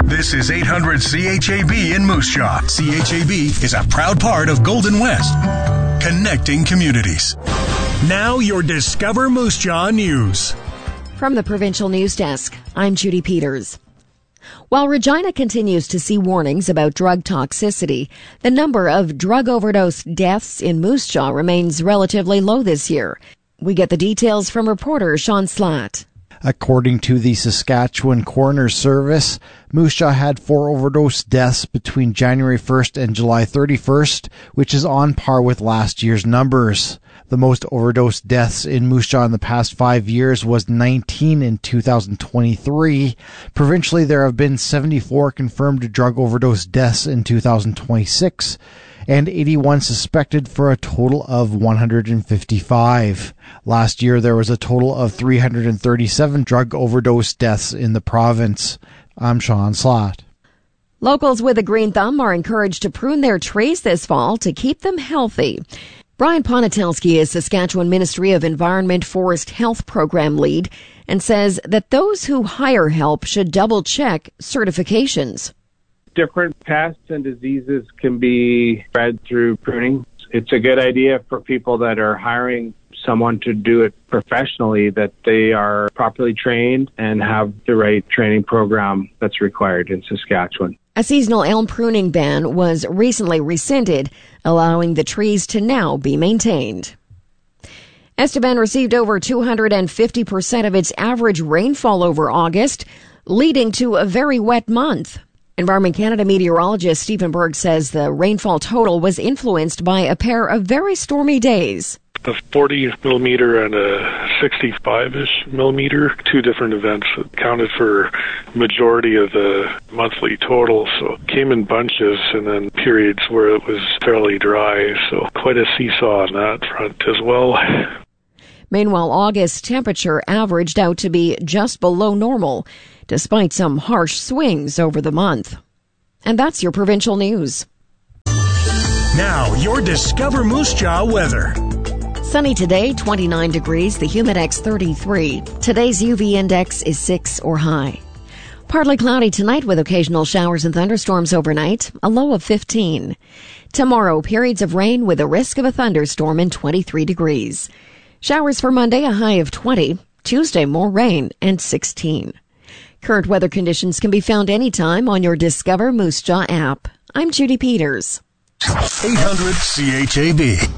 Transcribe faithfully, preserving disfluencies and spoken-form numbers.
This is eight hundred C H A B in Moose Jaw. C H A B is a proud part of Golden West, connecting communities. Now your Discover Moose Jaw News. From the Provincial News Desk, I'm Judy Peters. While Regina continues to see warnings about drug toxicity, the number of drug overdose deaths in Moose Jaw remains relatively low this year. We get the details from reporter Sean Slatt. According to the Saskatchewan Coroner's Service, Moose Jaw had four overdose deaths between January first and July thirty-first, which is on par with last year's numbers. The most overdose deaths in Moose Jaw in the past five years was nineteen in two thousand twenty-three. Provincially, there have been seventy-four confirmed drug overdose deaths in two thousand twenty-six. And eighty-one suspected for a total of one hundred fifty-five. Last year, there was a total of three hundred thirty-seven drug overdose deaths in the province. I'm Sean Slatt. Locals with a green thumb are encouraged to prune their trees this fall to keep them healthy. Brian Ponitelski is Saskatchewan Ministry of Environment Forest Health Program lead and says that those who hire help should double-check certifications. Different pests and diseases can be spread through pruning. It's a good idea for people that are hiring someone to do it professionally that they are properly trained and have the right training program that's required in Saskatchewan. A seasonal elm pruning ban was recently rescinded, allowing the trees to now be maintained. Estevan received over two hundred fifty percent of its average rainfall over August, leading to a very wet month. Environment Canada meteorologist Stephen Berg says the rainfall total was influenced by a pair of very stormy days. A forty millimeter and a sixty-five-ish millimeter, two different events that counted for majority of the monthly total. So it came in bunches and then periods where it was fairly dry. So quite a seesaw on that front as well. Meanwhile, August temperature averaged out to be just below normal, despite some harsh swings over the month. And that's your provincial news. Now, your Discover Moose Jaw weather. Sunny today, twenty-nine degrees, the Humidex thirty-three. Today's U V index is six or high. Partly cloudy tonight with occasional showers and thunderstorms overnight, a low of fifteen. Tomorrow, periods of rain with a risk of a thunderstorm and twenty-three degrees. Showers for Monday, a high of twenty. Tuesday, more rain and sixteen. Current weather conditions can be found anytime on your Discover Moose Jaw app. I'm Judy Peters. eight hundred C H A B.